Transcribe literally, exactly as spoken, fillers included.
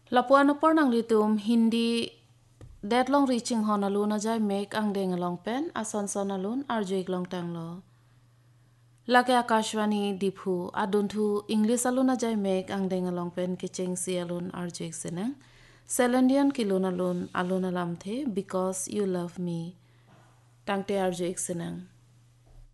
Lapuan upor nang litum Hindi dead long reaching hon alun ajay make ang deng along pen ason son alun arjuik long tang lo. Lake Akashwani diphu aduntu English alun ajay make ang deng along pen kiching si alun arjuik seneng. Selendian kilun alun alun alam the because you love me. Tangte arjuik seneng.